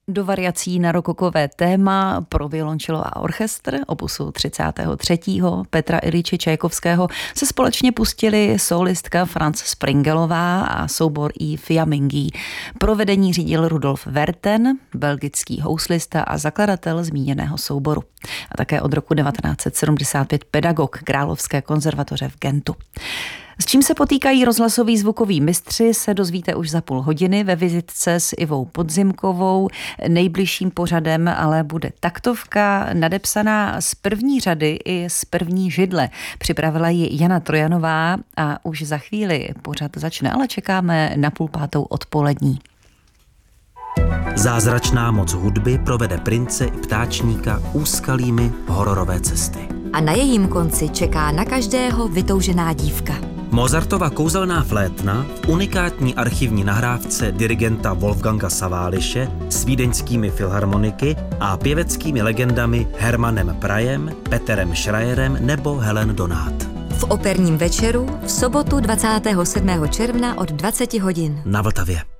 Do variací na rokokové téma pro violončelo a orchestr opusu 33. Petra Iljiče Čajkovského se společně pustili solistka Franz Springelová a soubor I Fiamminghi. Provedení řídil Rudolf Werten, belgický houslista a zakladatel zmíněného souboru. A také od roku 1975 pedagog Královské konzervatoře v Gentu. S čím se potýkají rozhlasoví zvukoví mistři, se dozvíte už za půl hodiny ve vizitce s Ivou Podzimkovou. Nejbližším pořadem ale bude taktovka nadepsaná z první řady i z první židle. Připravila ji Jana Trojanová a už za chvíli pořad začne, ale čekáme na 4:30 odpolední. Zázračná moc hudby provede prince i ptáčníka úskalými hororové cesty. A na jejím konci čeká na každého vytoužená dívka. Mozartova kouzelná flétna v unikátní archivní nahrávce dirigenta Wolfganga Saváliše s vídeňskými filharmoniky a pěveckými legendami Hermannem Prajem, Peterem Schreierem nebo Helen Donát. V operním večeru v sobotu 27. června od 20 hodin. Na Vltavě.